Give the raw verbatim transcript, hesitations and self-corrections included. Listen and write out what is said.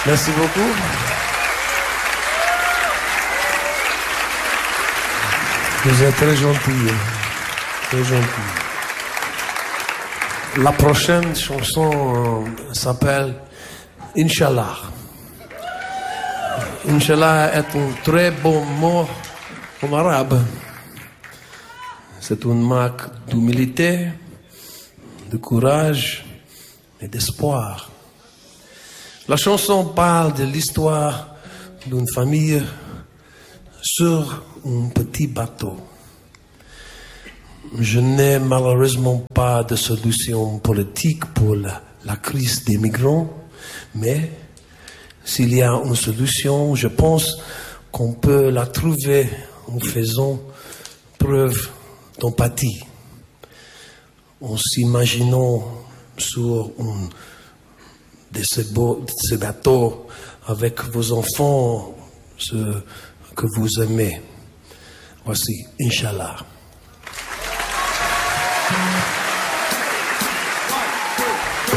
Merci beaucoup. Vous êtes très gentil. Très gentil. La prochaine chanson euh, s'appelle Inch'Allah. Inch'Allah est un très bon mot en arabe. C'est une marque d'humilité, de courage et d'espoir. La chanson parle de l'histoire d'une famille sur un petit bateau. Je n'ai malheureusement pas de solution politique pour la, la crise des migrants, mais s'il y a une solution, je pense qu'on peut la trouver en faisant preuve d'empathie, en s'imaginant sur un de ces, beaux, de ces bateaux avec vos enfants, ceux que vous aimez. Voici, Inch'Allah.